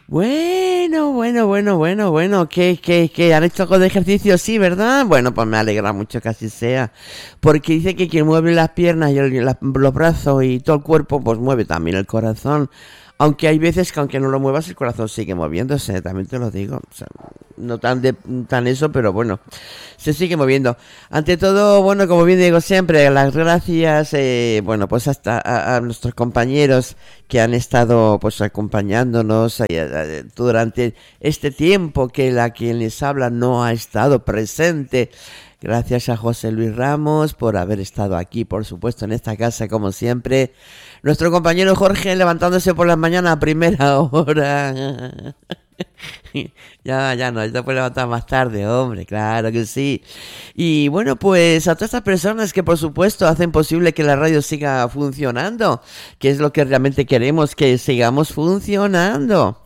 Bueno, que han hecho algo de ejercicio, sí, ¿verdad? Bueno, pues me alegra mucho que así sea, porque dice que quien mueve las piernas y los brazos y todo el cuerpo, pues mueve también el corazón. Aunque hay veces que aunque no lo muevas, el corazón sigue moviéndose, también te lo digo. O sea, no tan eso, pero bueno, se sigue moviendo. Ante todo, bueno, como bien digo siempre, las gracias, pues hasta a nuestros compañeros que han estado pues acompañándonos durante este tiempo que la quien les habla no ha estado presente. Gracias a José Luis Ramos por haber estado aquí, por supuesto, en esta casa, como siempre. Nuestro compañero Jorge levantándose por la mañana a primera hora. Ya no, ya puede levantar más tarde, hombre, claro que sí. Y bueno, pues a todas estas personas que por supuesto hacen posible que la radio siga funcionando, que es lo que realmente queremos, que sigamos funcionando.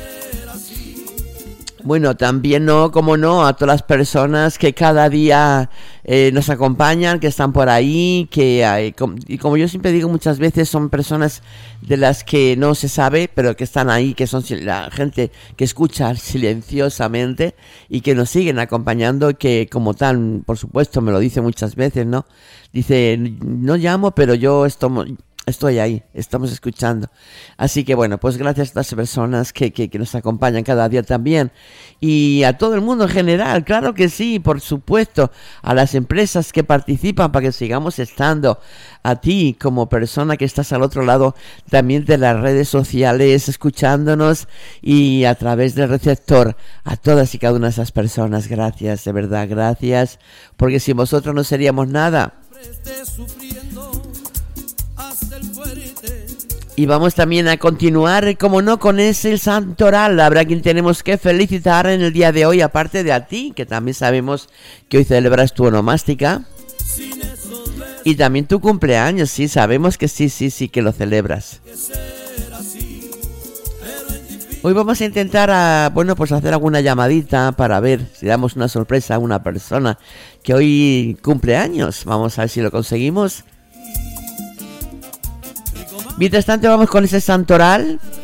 Bueno, también como no, a todas las personas que cada día nos acompañan, que están por ahí, y como yo siempre digo muchas veces, son personas de las que no se sabe, pero que están ahí, que son la gente que escucha silenciosamente y que nos siguen acompañando, que como tal, por supuesto, me lo dice muchas veces, ¿no? Dice, no llamo, pero yo estoy ahí, estamos escuchando. Así que bueno, pues gracias a estas personas que nos acompañan cada día también. Y a todo el mundo en general, claro que sí, por supuesto. A las empresas que participan para que sigamos estando. A ti como persona que estás al otro lado también de las redes sociales, escuchándonos y a través del receptor. A todas y cada una de esas personas, gracias, de verdad, gracias. Porque sin vosotros no seríamos nada. Y vamos también a continuar, como no, con ese santoral. Habrá quien tenemos que felicitar en el día de hoy, aparte de a ti, que también sabemos que hoy celebras tu onomástica. Y también tu cumpleaños, sí, sabemos que sí, que lo celebras. Hoy vamos a intentar, pues hacer alguna llamadita para ver si damos una sorpresa a una persona que hoy cumple años. Vamos a ver si lo conseguimos. Mientras tanto vamos con ese santoral.